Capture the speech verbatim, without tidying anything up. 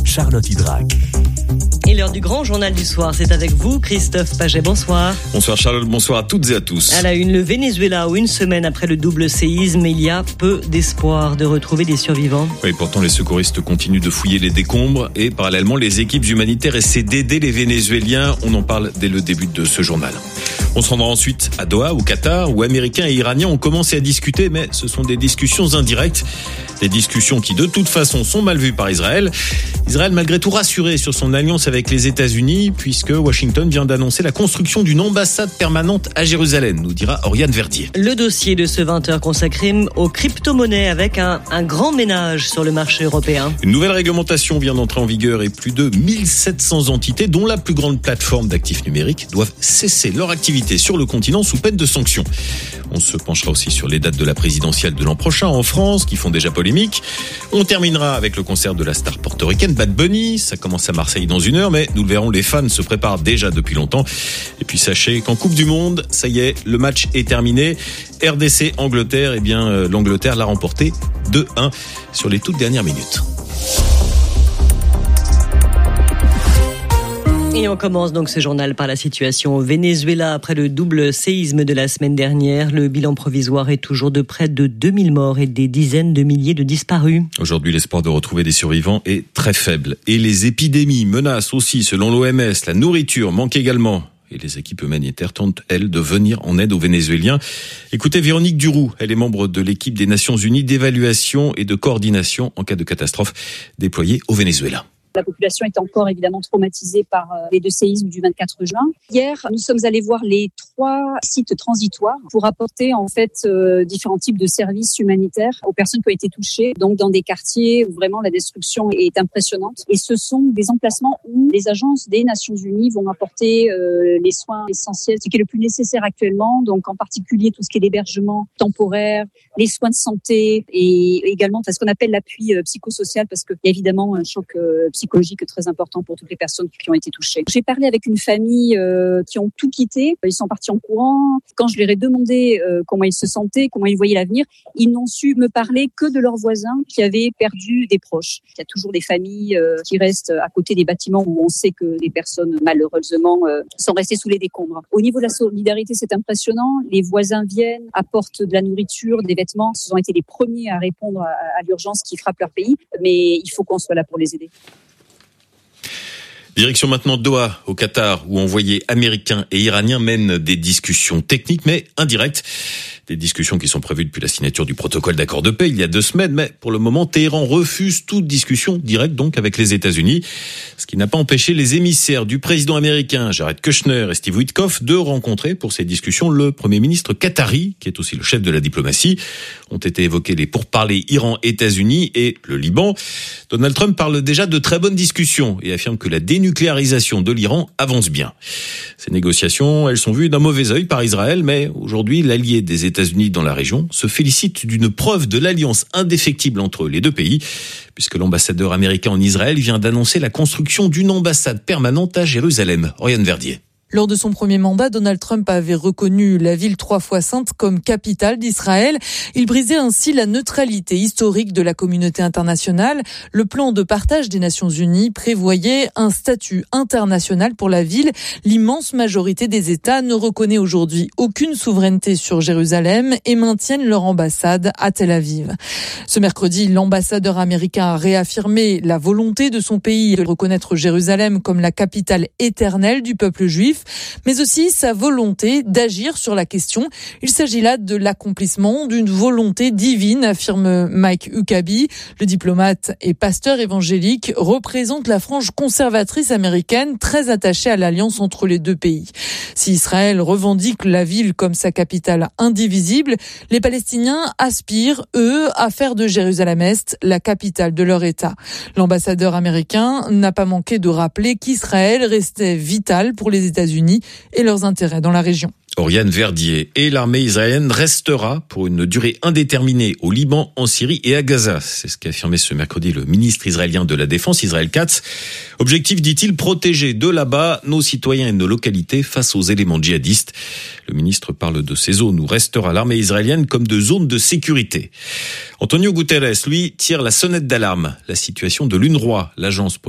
Charlotte Hydrac. Et l'heure du grand journal du soir, c'est avec vous, Christophe Paget. Bonsoir. Bonsoir Charlotte, bonsoir à toutes et à tous. À la une, le Venezuela, où une semaine après le double séisme, il y a peu d'espoir de retrouver des survivants. Oui, pourtant les secouristes continuent de fouiller les décombres et parallèlement les équipes humanitaires essaient d'aider les Vénézuéliens. On en parle dès le début de ce journal. On se rendra ensuite à Doha, au Qatar, où Américains et Iraniens ont commencé à discuter, mais ce sont des discussions indirectes. Des discussions qui, de toute façon, sont mal vues par Israël. Israël, malgré tout, rassuré sur son alliance avec les États-Unis, puisque Washington vient d'annoncer la construction d'une ambassade permanente à Jérusalem, nous dira Oriane Verdier. Le dossier de ce vingt heures consacré aux crypto-monnaies avec un, un grand ménage sur le marché européen. Une nouvelle réglementation vient d'entrer en vigueur et plus de mille sept cents entités, dont la plus grande plateforme d'actifs numériques, doivent cesser leur activité sur le continent sous peine de sanctions. On se penchera aussi sur les dates de la présidentielle de l'an prochain en France, qui font déjà polémique. On terminera avec le concert de la star portoricaine Bad Bunny. Ça commence à Marseille dans une heure, mais nous le verrons, les fans se préparent déjà depuis longtemps. Et puis sachez qu'en Coupe du Monde, ça y est, le match est terminé. R D C-Angleterre, eh bien, euh, l'Angleterre l'a remporté deux un sur les toutes dernières minutes. Et on commence donc ce journal par la situation au Venezuela. Après le double séisme de la semaine dernière, le bilan provisoire est toujours de près de deux mille morts et des dizaines de milliers de disparus. Aujourd'hui, l'espoir de retrouver des survivants est très faible. Et les épidémies menacent aussi, selon l'O M S. La nourriture manque également. Et les équipes humanitaires tentent, elles, de venir en aide aux Vénézuéliens. Écoutez Véronique Duroux, elle est membre de l'équipe des Nations Unies d'évaluation et de coordination en cas de catastrophe déployée au Venezuela. La population est encore évidemment traumatisée par les deux séismes du vingt-quatre juin. Hier, nous sommes allés voir les trois sites transitoires pour apporter en fait euh, différents types de services humanitaires aux personnes qui ont été touchées, donc dans des quartiers où vraiment la destruction est impressionnante. Et ce sont des emplacements où les agences des Nations Unies vont apporter euh, les soins essentiels, ce qui est le plus nécessaire actuellement, donc en particulier tout ce qui est l'hébergement temporaire, les soins de santé et également ce qu'on appelle l'appui euh, psychosocial, parce qu'il y a évidemment un choc euh, psychologique très important pour toutes les personnes qui ont été touchées. J'ai parlé avec une famille euh, qui ont tout quitté. Ils sont partis en courant. Quand je leur ai demandé euh, comment ils se sentaient, comment ils voyaient l'avenir, ils n'ont su me parler que de leurs voisins qui avaient perdu des proches. Il y a toujours des familles euh, qui restent à côté des bâtiments où on sait que des personnes, malheureusement, euh, sont restées sous les décombres. Au niveau de la solidarité, c'est impressionnant. Les voisins viennent, apportent de la nourriture, des vêtements. Ils ont été les premiers à répondre à, à l'urgence qui frappe leur pays. Mais il faut qu'on soit là pour les aider. Direction maintenant Doha, au Qatar, où envoyés américains et iraniens mènent des discussions techniques, mais indirectes. Des discussions qui sont prévues depuis la signature du protocole d'accord de paix il y a deux semaines, mais pour le moment, Téhéran refuse toute discussion directe donc avec les États-Unis, ce qui n'a pas empêché les émissaires du président américain Jared Kushner et Steve Witkoff de rencontrer pour ces discussions le Premier ministre qatari, qui est aussi le chef de la diplomatie. Ont été évoqués les pourparlers Iran-États-Unis et le Liban. Donald Trump parle déjà de très bonnes discussions et affirme que la dénucléarisation de l'Iran avance bien. Ces négociations, elles sont vues d'un mauvais œil par Israël, mais aujourd'hui, l'allié des États-Unis États-Unis dans la région se félicite d'une preuve de l'alliance indéfectible entre les deux pays, puisque l'ambassadeur américain en Israël vient d'annoncer la construction d'une ambassade permanente à Jérusalem. Oriane Verdier. Lors de son premier mandat, Donald Trump avait reconnu la ville trois fois sainte comme capitale d'Israël. Il brisait ainsi la neutralité historique de la communauté internationale. Le plan de partage des Nations Unies prévoyait un statut international pour la ville. L'immense majorité des États ne reconnaît aujourd'hui aucune souveraineté sur Jérusalem et maintiennent leur ambassade à Tel Aviv. Ce mercredi, l'ambassadeur américain a réaffirmé la volonté de son pays de reconnaître Jérusalem comme la capitale éternelle du peuple juif, mais aussi sa volonté d'agir sur la question. Il s'agit là de l'accomplissement d'une volonté divine, affirme Mike Huckabee. Le diplomate et pasteur évangélique représente la frange conservatrice américaine très attachée à l'alliance entre les deux pays. Si Israël revendique la ville comme sa capitale indivisible, les Palestiniens aspirent, eux, à faire de Jérusalem-Est la capitale de leur État. L'ambassadeur américain n'a pas manqué de rappeler qu'Israël restait vital pour les États-Unis et leurs intérêts dans la région. Oriane Verdier. Et l'armée israélienne restera pour une durée indéterminée au Liban, en Syrie et à Gaza. C'est ce qu'a affirmé ce mercredi le ministre israélien de la Défense, Israël Katz. Objectif, dit-il, protéger de là-bas nos citoyens et nos localités face aux éléments djihadistes. Le ministre parle de ces zones où restera l'armée israélienne comme de zones de sécurité. Antonio Guterres, lui, tire la sonnette d'alarme. La situation de l'UNRWA, l'agence pour